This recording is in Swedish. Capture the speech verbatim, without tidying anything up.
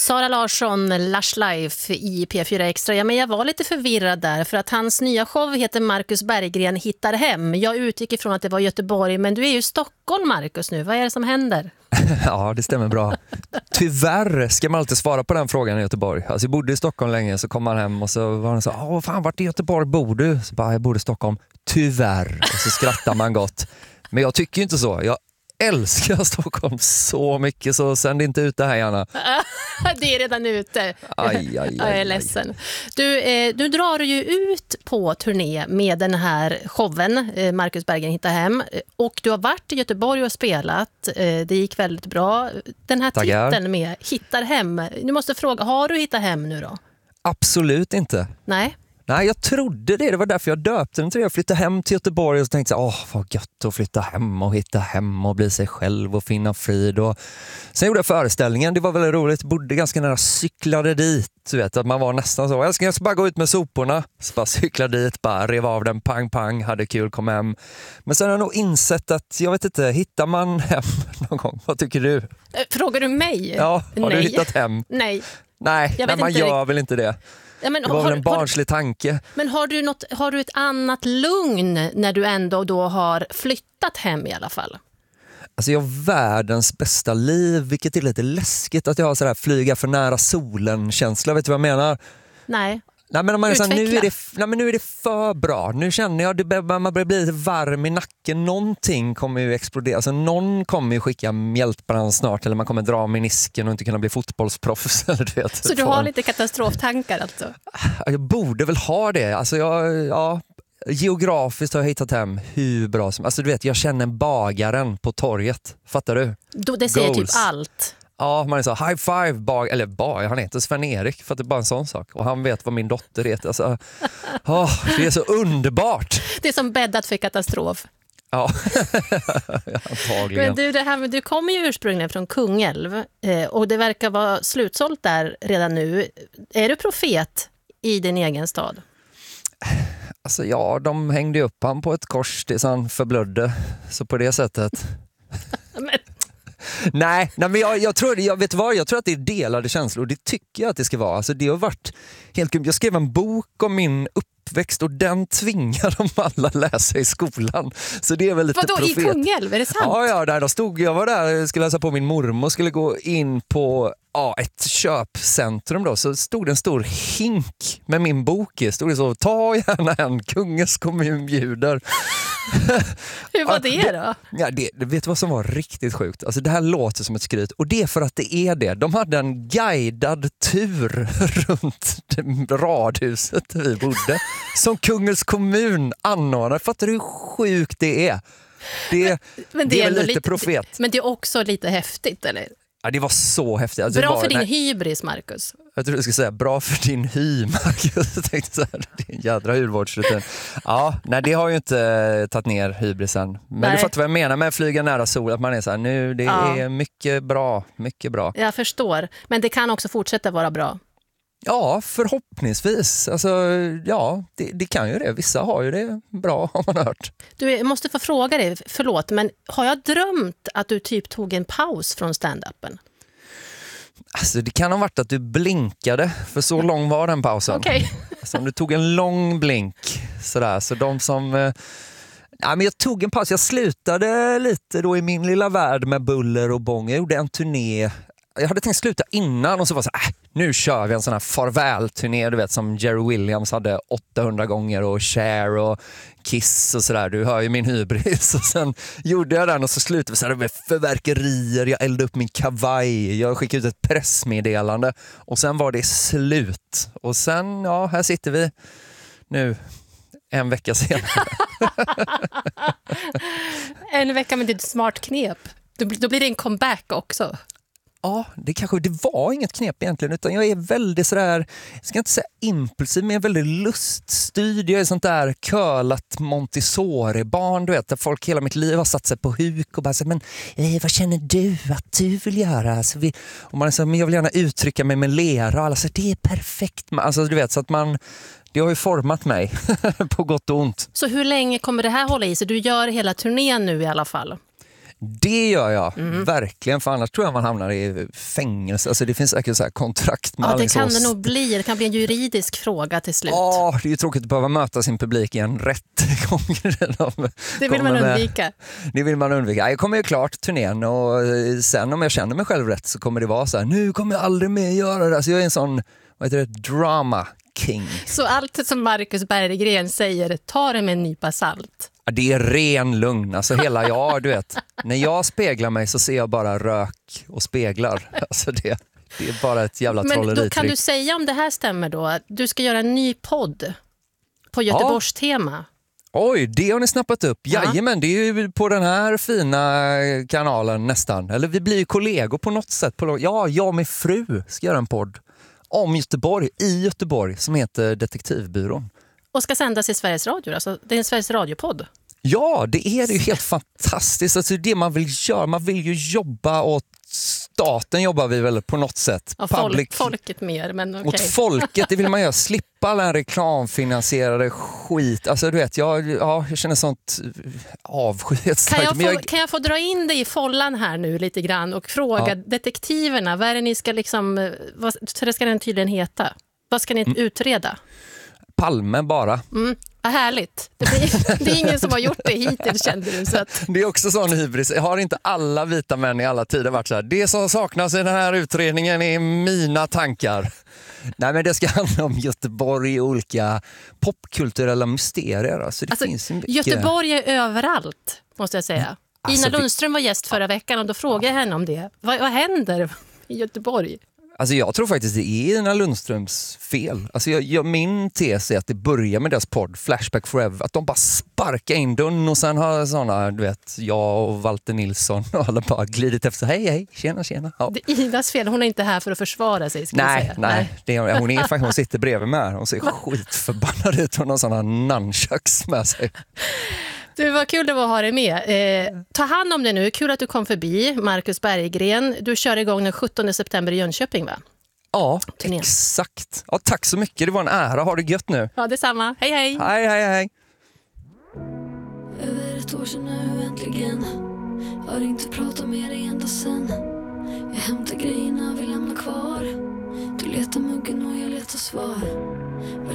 Sara Larsson, Lush Life i P fyra Extra. Ja, men jag var lite förvirrad där för att hans nya show heter Marcus Berggren hittar hem. Jag utgick ifrån att det var Göteborg, men du är ju i Stockholm, Marcus, nu. Vad är det som händer? Ja, det stämmer bra. Tyvärr ska man alltid svara på den frågan i Göteborg. Alltså jag bodde i Stockholm länge, så kom man hem och så var han så, åh fan, vart i Göteborg bor du? Så bara, jag bor i Stockholm. Tyvärr. Och så skrattar man gott. Men jag tycker ju inte så. Jag älskar Stockholm så mycket, så sänd inte ut det här gärna. Det är redan ute. Aj, aj, aj, jag är ledsen. Du, eh, du drar ju ut på turné med den här showen, eh, Marcus Berggren hittar hem. Och du har varit i Göteborg och spelat. Eh, det gick väldigt bra. Den här Tackar. titeln med hittar hem. Nu måste fråga, har du hittat hem nu då? Absolut inte. Nej. Nej, jag trodde det. Det var därför jag döpte den till det. Jag flyttade hem till Göteborg och så tänkte jag, åh vad gött att flytta hem och hitta hem och bli sig själv och finna frid. Och sen gjorde jag föreställningen, det var väldigt roligt. Jag bodde ganska nära, cyklade dit. Du vet, att man var nästan så, jag ska, jag ska bara gå ut med soporna. Så bara cyklade dit, bara rev av den, pang pang, hade kul, kom hem. Men sen har jag nog insett att, jag vet inte, hittar man hem någon gång? Vad tycker du? Frågar du mig? Ja, har Nej. du hittat hem? Nej. Nej, nej man gör väl inte det. Ja, men det var har, väl en barnslig har, tanke. Men har du, något, har du ett annat lugn när du ändå då har flyttat hem i alla fall? Alltså jag har världens bästa liv, vilket är lite läskigt att jag har sådär flyga för nära solen-känsla. Vet du vad jag menar? Nej. Nej, men man är så, nu, är det, nej, men nu är det för bra. Nu känner jag att man börjar bli lite varm i nacken. Någonting kommer ju explodera. Alltså, någon kommer ju skicka mjältbrand snart, eller man kommer dra menisken och inte kunna bli fotbollsproffs. Eller, du vet, så du har lite katastroftankar alltså? Jag borde väl ha det. Alltså jag, ja, geografiskt har jag hittat hem hur bra som... Alltså du vet, jag känner bagaren på torget. Fattar du? Då, det säger Goals. Typ allt. Ja, man är så, high five, bag, eller bag, han heter Sven-Erik för att det är bara en sån sak. Och han vet vad min dotter heter. Alltså, oh, det är så underbart. Det är som bäddat för katastrof. Ja, antagligen. Men du, det här med, du kommer ju ursprungligen från Kungälv eh, och det verkar vara slutsålt där redan nu. Är du profet i din egen stad? Alltså ja, de hängde upp han på ett kors tills han förblödde. Så på det sättet... Men... Nej, nej, men jag, jag tror jag vet vad, jag tror att det är delade känslor och det tycker jag att det ska vara. Alltså det har varit helt grymt. Jag skrev en bok om min uppväxt och den tvingar de alla läsa i skolan. Så det är väl lite Vadå, profet. I Kungälv, är det sant? Ja, ja, där då stod jag var där, skulle läsa på min mormor, skulle gå in på ja, ett köpcentrum då, så stod det en stor hink med min bok i. Stod det så, ta gärna en, Kungens kommun bjuder. Hur var det då? Ja, det, det vet du vad som var riktigt sjukt? Alltså det här låter som ett skryt och det är för att det är det. De hade en guidad tur runt radhuset där vi bodde som Kungens kommun anordnade. Fattar du hur sjukt det är? Det, men det, det är, är lite, lite profet. Men det är också lite häftigt, eller? Ja, det var så häftigt. Alltså, bra var, för din nej, hybris, Marcus. Jag tror du skulle säga bra för din hy, Marcus. Jag tänkte så här, din jädra hudvårdsrutin. Ja, nej, det har ju inte tagit ner hybrisen. Men nej. Du fattar vad jag menar med flyga nära sol. Att man är så här, nu det ja. är mycket bra, mycket bra. Jag förstår, men det kan också fortsätta vara bra. Ja, förhoppningsvis. Alltså, ja, det, det kan ju det. Vissa har ju det bra, har man hört. Du, jag måste få fråga dig, förlåt, men har jag drömt att du typ tog en paus från stand-upen? Alltså, det kan ha varit att du blinkade, för så lång var den pausen. Okej. Okay. Alltså, du tog en lång blink, sådär. Så de som... Eh, ja, men jag tog en paus. Jag slutade lite då i min lilla värld med buller och bång. Jag gjorde en turné. Jag hade tänkt sluta innan och så var så här, äh, nu kör vi en sån här farväl-turné, du vet, som Jerry Williams hade åttahundra gånger och Cher och Kiss och sådär. Du hör ju min hybris. Och sen gjorde jag den och så slutade vi så här med förverkerier. Jag eldade upp min kavaj. Jag skickade ut ett pressmeddelande och sen var det slut. Och sen, ja, här sitter vi nu en vecka senare. En vecka med ditt smart knep. Då blir det en comeback också. Ja, det kanske det var inget knep egentligen, utan jag är väldigt sådär, jag ska inte säga impulsiv, men jag är väldigt luststyrd. Jag är sånt där curlat Montessori-barn, du vet, där folk hela mitt liv har satt sig på huk och bara säger, men eh, vad känner du att du vill göra? Alltså, vi, och man är så, men jag vill gärna uttrycka mig med lera och alla säger, det är perfekt. Alltså du vet, så att man, det har ju format mig på gott och ont. Så hur länge kommer det här hålla i sig? Du gör hela turnén nu i alla fall. Det gör jag, Mm. verkligen. För annars tror jag man hamnar i fängelse. Alltså det finns säkert så här kontrakt med Ja, det kan Alingsås. det nog bli. Det kan bli en juridisk fråga till slut. Ja, det är ju tråkigt att behöva möta sin publik i en rättegång. De det vill man kommer med- undvika. Det vill man undvika. Jag kommer ju klart turnén och sen om jag känner mig själv rätt så kommer det vara så här, nu kommer jag aldrig mer göra det. Alltså jag är en sån, vad heter det, drama king. Så allt som Marcus Berggren säger, ta det med en nypa salt. Ja, det är ren lugn. Alltså hela jag, du vet. När jag speglar mig så ser jag bara rök och speglar. Alltså det, det är bara ett jävla Men då trolleritrick. kan du säga om det här stämmer då, att du ska göra en ny podd på Göteborgs tema. Oj, det har ni snappat upp. Ja. Jajamän, det är ju på den här fina kanalen nästan. Eller vi blir ju kollegor på något sätt. Ja, jag och min fru ska göra en podd om Göteborg, i Göteborg, som heter Detektivbyrån. Och ska sändas i Sveriges Radio, alltså det är en Sveriges Radio-podd. Ja, det är det ju helt fantastiskt. Alltså det man vill göra, man vill ju jobba åt staten, jobbar vi väl på något sätt. Ja, folk, folket mer, men okej. Åt folket, det vill man göra. Slippa all den reklamfinansierade skit. Alltså du vet, jag, ja, jag känner sånt avsky. Kan jag, få, Men jag, kan jag få dra in dig i follan här nu lite grann och fråga Ja. detektiverna, vad är det ni ska liksom, vad, så det ska den tydligen heta. Vad ska ni Mm. utreda? Palme bara. Mm. Vad härligt. Det, blir, det är ingen som har gjort det hittills, kände du. Så att, Det är också sån hybris. Jag har inte alla vita män i alla tider varit så här. Det som saknas i den här utredningen är mina tankar. Nej, men det ska handla om Göteborg och olika popkulturella mysterier. Alltså, det alltså, finns ju mycket. Göteborg är överallt, måste jag säga. Alltså, Ina vi- Lundström var gäst förra veckan och då frågade jag henne om det. Vad, vad händer i Göteborg? Alltså jag tror faktiskt det är Ina Lundströms fel. Alltså jag, jag, min tes är att det börjar med deras podd Flashback Forever. Att de bara sparkar in dörren och sen har såna, du vet, jag och Walter Nilsson och alla bara glidit efter. Hej, hej, tjena, tjena. Ja. Det är Inas fel, hon är inte här för att försvara sig. Ska jag Nej, säga. nej. Det är, hon är faktiskt, hon sitter bredvid mig här. Hon ser skitförbannad ut. Hon har såna nunchucks med sig. Du, vad kul det var att ha dig med. Eh, ta hand om det nu. Kul att du kom förbi, Marcus Berggren. Du kör igång den sjuttonde september i Jönköping, va? Ja, Turnén. exakt. Ja, tack så mycket. Det var en ära. Ha det gött nu. Ja, detsamma. Hej, hej. Hej, hej, hej. Över ett år sedan nu äntligen. Har inte pratat med dig ända sen. Jag hämtar grejerna vi lämnar kvar. Du letar muggen och jag letar svar. Var